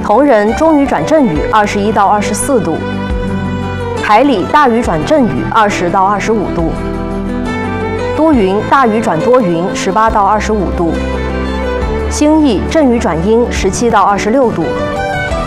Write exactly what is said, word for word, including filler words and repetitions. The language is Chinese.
同仁中雨转阵雨，二十一到二十四度；海里大雨转阵雨，二十到二十五度；都匀大雨转多云，十八到二十五度；兴义阵雨转阴，十七到二十六度。